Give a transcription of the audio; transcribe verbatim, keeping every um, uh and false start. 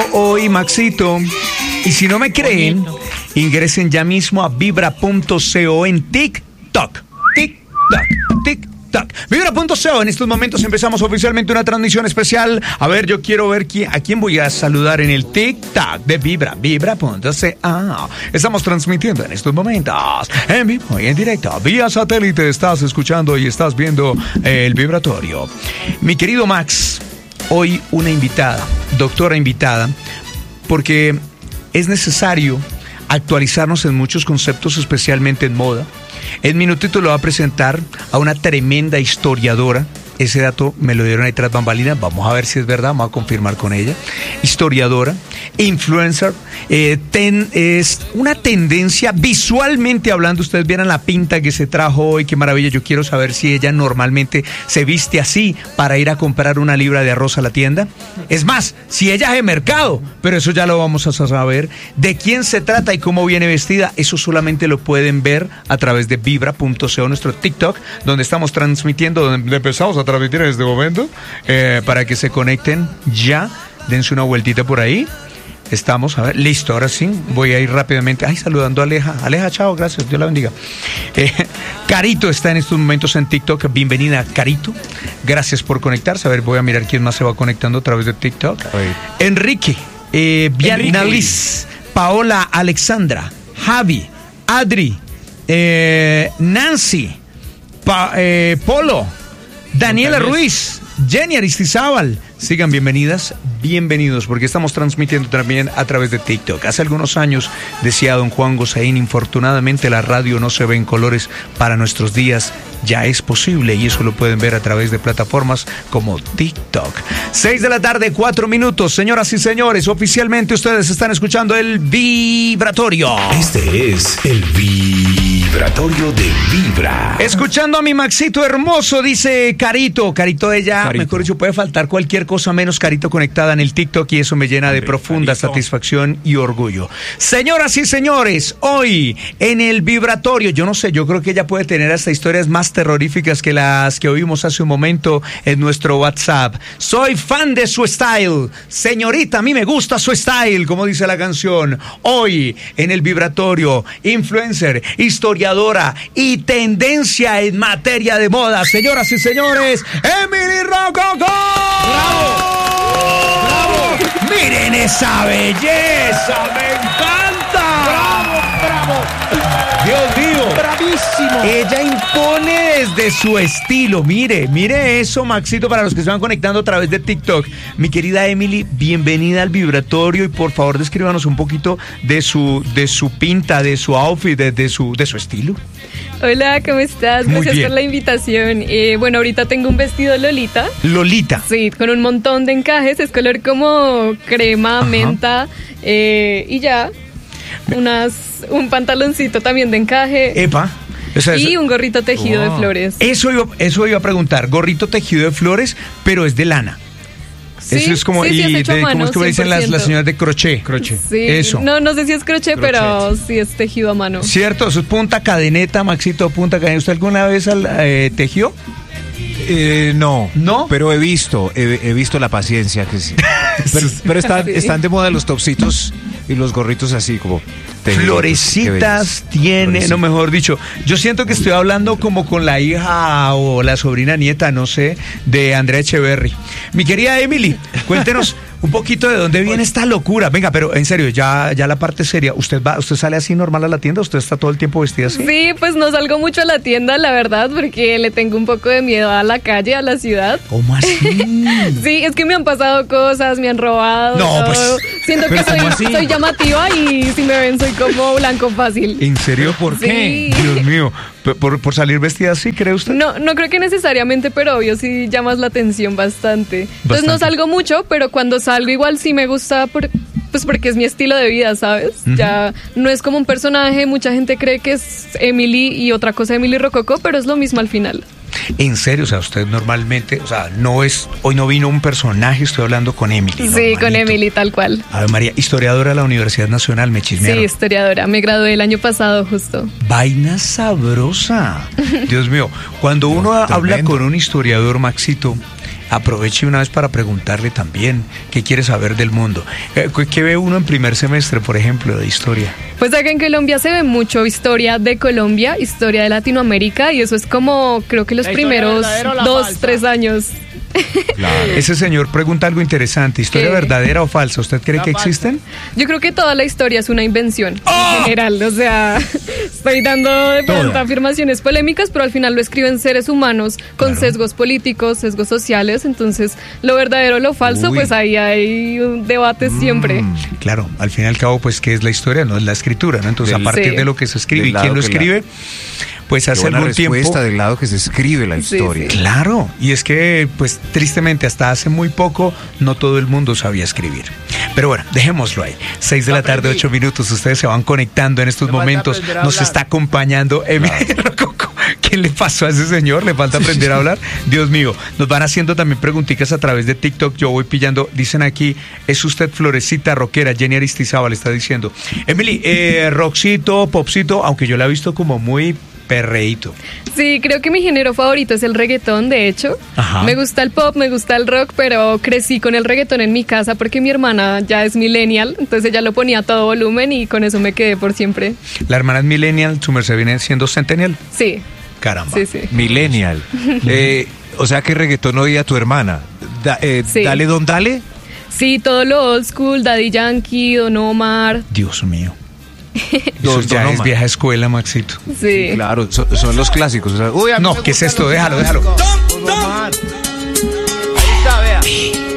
Hoy, Maxito. Y si no me creen, ingresen ya mismo a vibra punto co en TikTok. TikTok, TikTok. Vibra punto co. En estos momentos empezamos oficialmente una transmisión especial. A ver, yo quiero ver quién, a quién voy a saludar en el TikTok de Vibra. Vibra punto co. Estamos transmitiendo en estos momentos en vivo y en directo. Vía satélite estás escuchando y estás viendo el vibratorio. Mi querido Max, hoy una invitada, doctora invitada, porque es necesario actualizarnos en muchos conceptos, especialmente en moda. En minutito lo va a presentar a una tremenda historiadora. Ese dato me lo dieron ahí tras bambalinas. Vamos a ver si es verdad, vamos a confirmar con ella. Historiadora, influencer, eh, ten, es una tendencia visualmente hablando. Ustedes vieran la pinta que se trajo hoy, qué maravilla. Yo quiero saber si ella normalmente se viste así para ir a comprar una libra de arroz a la tienda. Es más, si ella es de mercado, pero eso ya lo vamos a saber. De quién se trata y cómo viene vestida, eso solamente lo pueden ver a través de vibra punto co, nuestro TikTok, donde estamos transmitiendo, donde empezamos a transmitir en este momento, eh, para que se conecten ya, dense una vueltita por ahí. Estamos, a ver, listo, ahora sí, voy a ir rápidamente, ay, saludando a Aleja, Aleja, chao, gracias, Dios la bendiga. Eh, Carito está en estos momentos en TikTok, bienvenida Carito, gracias por conectarse, a ver, voy a mirar quién más se va conectando a través de TikTok. Oye. Enrique, eh, Bianalis, Paola Alexandra, Javi, Adri, eh, Nancy, pa, eh, Polo, Daniela Ruiz, Jenny Aristizábal, sigan bienvenidas, bienvenidos, porque estamos transmitiendo también a través de TikTok. Hace algunos años, decía don Juan Gozaín, infortunadamente la radio no se ve en colores. Para nuestros días ya es posible y eso lo pueden ver a través de plataformas como TikTok. Seis de la tarde, cuatro minutos. Señoras y señores, oficialmente ustedes están escuchando el Vibratorio. Este es el Vibratorio de Vibra. Escuchando a mi Maxito hermoso, dice Carito. Carito, ella, Carito. Mejor dicho, puede faltar cualquier cosa menos Carito conectada en el TikTok y eso me llena de profunda Carito. satisfacción y orgullo. Señoras y señores, hoy en el Vibratorio, yo no sé, yo creo que ella puede tener hasta historias más terroríficas que las que oímos hace un momento en nuestro WhatsApp. Soy fan de su style. Señorita, a mí me gusta su style, como dice la canción. Hoy en el Vibratorio, influencer, historiadora y tendencia en materia de moda. Señoras y señores, Emily Rococo. ¡Bravo! ¡Bravo! ¡Miren esa belleza! ¡Me encanta! ¡Bravo! ¡Bravo! Dios mío, bravísimo. Ella impone desde su estilo. Mire, mire eso, Maxito, para los que se van conectando a través de TikTok. Mi querida Emily, bienvenida al Vibratorio y por favor descríbanos un poquito de su, de su pinta, de su outfit, de, de, su, de su estilo. Hola, ¿cómo estás? Muy Gracias bien. por la invitación. Eh, bueno, ahorita tengo un vestido Lolita. Lolita. Sí, con un montón de encajes. Es color como crema, Ajá. menta eh, y ya. Unas, un pantaloncito también de encaje. Epa. O sea, y eso, un gorrito tejido wow. de flores. Eso iba, eso iba a preguntar. Gorrito tejido de flores, pero es de lana. Sí, eso es como, sí, sí, y es de, mano, ¿cómo es que me dicen las, las señoras de crochet? Crochet. Sí, eso. No, no sé si es crochet, crochet, pero sí es tejido a mano. Cierto, eso es punta cadeneta, Maxito, punta cadeneta. ¿Usted alguna vez eh, tejió? Eh, no, no, pero he visto, he, he visto la paciencia que sí. Pero, pero están, sí. están de moda los topsitos y los gorritos así como tejidos, florecitas tiene, Florecita. No, mejor dicho, yo siento que estoy hablando como con la hija o la sobrina nieta, no sé, de Andrea Echeverry. Mi querida Emily, cuéntenos un poquito de dónde viene esta locura. Venga, pero en serio, ya, ya la parte seria. ¿Usted va, usted sale así normal a la tienda? ¿Usted está todo el tiempo vestida así? Sí, pues no salgo mucho a la tienda, la verdad, porque le tengo un poco de miedo a la calle, a la ciudad. ¿Cómo así? Sí, es que me han pasado cosas, me han robado. No, todo. pues. Siento que soy, soy llamativa y si me ven soy como blanco fácil. ¿En serio? ¿Por sí. qué? Dios mío. ¿Por, por salir vestida así, cree usted? No, no creo que necesariamente, pero obvio sí llamas la atención bastante. Entonces bastante. No salgo mucho, pero cuando salgo igual sí me gusta, por, pues porque es mi estilo de vida, ¿sabes? Uh-huh. Ya no es como un personaje, mucha gente cree que es Emily y otra cosa Emily Rococo, pero es lo mismo al final. En serio, o sea, usted normalmente, o sea, no es, hoy no vino un personaje, estoy hablando con Emily. Sí, normalito. con Emily, tal cual. A ver, María, historiadora de la Universidad Nacional, me chismearon. Sí, historiadora, me gradué el año pasado justo. Vaina sabrosa. Dios mío, cuando uno habla con un historiador, Maxito, aproveche una vez para preguntarle también qué quiere saber del mundo. Eh, ¿Qué ve uno en primer semestre, por ejemplo, de historia? Pues acá en Colombia se ve mucho historia de Colombia, historia de Latinoamérica, y eso es como, creo que los ¿La historia primeros verdadera o la dos, falsa? tres años. Claro. Ese señor pregunta algo interesante, ¿historia ¿Qué? verdadera o falsa? ¿Usted cree La que falsa. existen? Yo creo que toda la historia es una invención en general, o sea, estoy dando de pronto Toda. afirmaciones polémicas, pero al final lo escriben seres humanos con Claro. sesgos políticos, sesgos sociales, entonces lo verdadero o lo falso, Uy. pues ahí hay un debate siempre. Mm. Claro, al fin y al cabo, pues, ¿qué es la historia? No es la escritura, ¿no? Entonces, Del- a partir Sí. de lo que se escribe Del y quién lado lo que la- escribe, pues Qué hace buena algún tiempo... respuesta del lado que se escribe la Sí, historia. sí. Claro, y es que, pues, tristemente, hasta hace muy poco, no todo el mundo sabía escribir. Pero bueno, dejémoslo ahí. Seis de la tarde, Aprendí. ocho minutos, ustedes se van conectando en estos Me falta momentos. aprender a Nos hablar. está acompañando Emily Rococo. ¿Qué le pasó a ese señor? ¿Le falta aprender a hablar? Dios mío, nos van haciendo también preguntitas a través de TikTok. Yo voy pillando, dicen aquí, es usted florecita rockera. Jenny Aristizábal está diciendo. Emily, eh, rockcito, popcito, aunque yo la he visto como muy perreíto. Sí, creo que mi género favorito es el reggaetón, de hecho. Ajá. Me gusta el pop, me gusta el rock, pero crecí con el reggaetón en mi casa porque mi hermana ya es millennial, entonces ella lo ponía a todo volumen y con eso me quedé por siempre. La hermana es millennial, su merced viene siendo centennial. Sí, Caramba. sí, sí. Millennial. Eh, o sea que reggaetón oía tu hermana. Da- eh, Sí. Dale, don, dale. Sí, todo lo old school, Daddy Yankee, Don Omar, Dios mío. Eso Don- ya Don es Omar. vieja escuela, Maxito. sí. Claro, so- son los clásicos. O sea, uy, a mí No, me ¿qué es gustan esto? los Déjalo, clásicos. déjalo. Don Omar. Ahí está, vea.